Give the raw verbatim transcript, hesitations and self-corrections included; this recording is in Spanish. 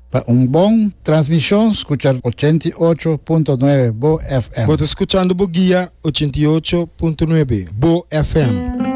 Para un buen transmisión, escuchar ochenta y ocho punto nueve Bo F M. Vos escuchando Boguía ochenta y ocho punto nueve Bo F M.